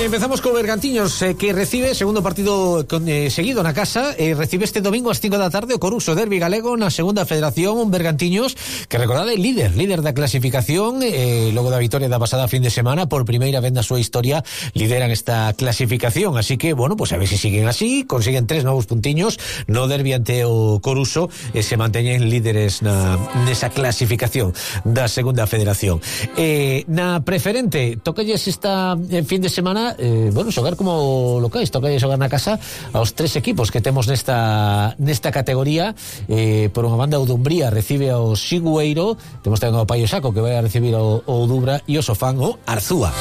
Empezamos con Bergantiños, que recibe segundo partido seguido na casa, recibe este domingo ás 5 da tarde o Coruso, derbi galego na segunda federación. Un Bergantiños que, recordade, líder da clasificación, logo da vitória da pasada fin de semana, por primeira vez na súa historia lideran esta clasificación, así que, bueno, pues a ver se siguen así, consiguen 3 novos puntiños no derbi ante o Coruso e se manteñen líderes nesa clasificación da segunda federación. Na preferente, tocalles esta fin de semana, bueno, xogar como locais, tocalles xogar na casa aos 3 equipos que temos nesta categoría. Por unha banda, o Dumbría recibe ao Xigueiro, temos tamén ao Paio Saco que vai a recibir ao Dubra, e o Sofán o Arzúa.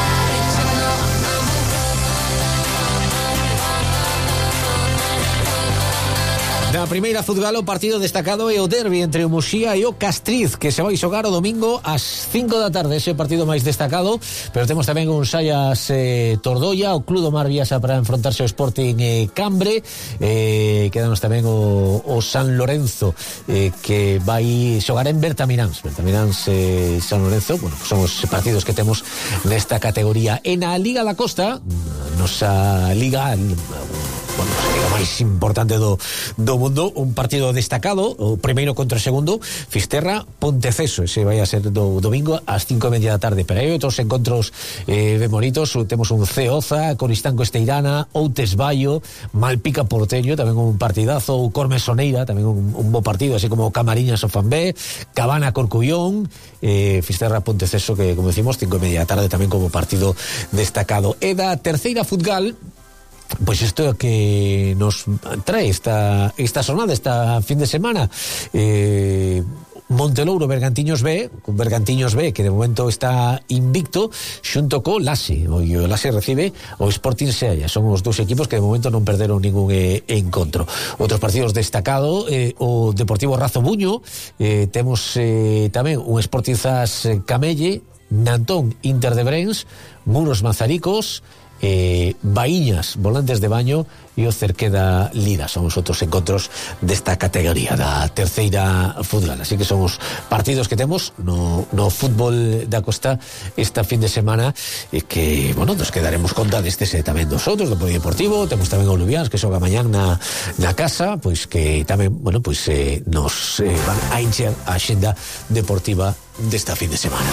Na primeira futbol, o partido destacado é o derbi entre o Muxía e o Castriz, que se vai xogar o domingo ás 5 da tarde, ese partido máis destacado. Pero temos tamén un Xallas Tordoia, o Club do Mar Viasa para enfrontarse ao Sporting Cambre, quedanos tamén o San Lorenzo, que vai xogar en Bertamiráns San Lorenzo. Bueno, pues son os partidos que temos nesta categoría. En a Liga da Costa, nosa liga, bueno, a liga máis importante do mundo, un partido destacado, o primeiro contra o segundo, Fisterra Ponteceso, ese vai a ser do domingo ás 5:30 da tarde. Pero hai outros encontros ben bonitos, temos un Ceoza, Coristanco Esteirana, Outes Baio, Malpica Porteño, tamén un partidazo, o Cormes Soneira, tamén un bo partido, así como Camariñas o Fanbé, Cabana Corcullón, Fisterra Ponteceso, que, como decimos, 5:30 da tarde tamén como partido destacado. E da terceira futgal, pois isto é que nos trae esta jornada, esta fin de semana. Montelouro Bergantiños B, que de momento está invicto xunto co Lase. O Lase recibe o Sporting Sealla. Son os dous equipos que de momento non perderon ningún encontro. Outros partidos destacados, o Deportivo Razo Buño, temos tamén un Sporting Zas Camelle, Nantón Inter de Brens, Muros Mazaricos, Baíñas Volantes de Baño e o Cerqueda Lira. Son os outros encontros desta categoría da terceira fútbol. Así que son os partidos que temos no fútbol da Costa esta fin de semana, e que, bueno, nos quedaremos conta destes tamén dos outros do Polideportivo. Temos tamén o Lubiáns, que xoga mañán na casa, pois que tamén, bueno, pois nos van a encher a axenda deportiva desta fin de semana.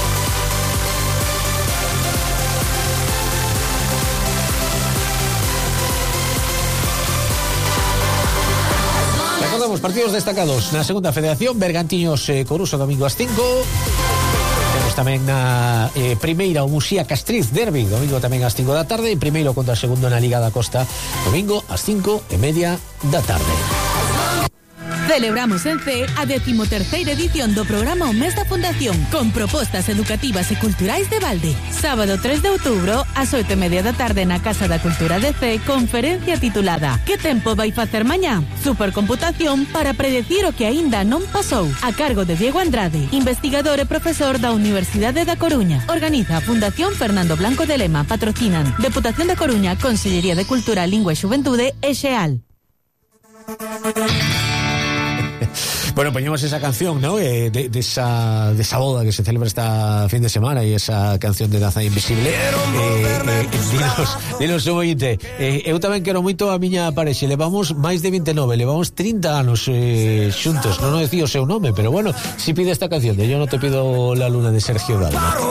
Partidos destacados na segunda federación: Bergantiños Coruso domingo ás 5. Temos tamén na primeira o Muxía Castriz derbi domingo tamén ás 5 da tarde, e primeiro contra segundo na Liga da Costa domingo ás 5:30 da tarde. Celebramos en CEE a 13ª edición do programa O Mes da Fundación, con propostas educativas e culturais de balde. Sábado 3 de outubro, ás 8:30 da tarde na Casa da Cultura de CEE, conferencia titulada Que tempo vai facer mañá? Supercomputación para predecir o que aínda non pasou, a cargo de Diego Andrade, investigador e profesor da Universidade da Coruña. Organiza a Fundación Fernando Blanco de Lema. Patrocinan Deputación da Coruña, Consellería de Cultura, Lingua e Xuventude e Xeal. Bueno, poñemos esa canción, ¿no? De esa boda que se celebra esta fin de semana, e esa canción de Danza Invisible. Dinos un ointe, eu tamén quero moito a miña parexa. Levamos máis de 29, levamos 30 anos xuntos. Non decía o seu nome, pero bueno, si pide esta canción de Yo no te pido la luna, de Sergio Dalma.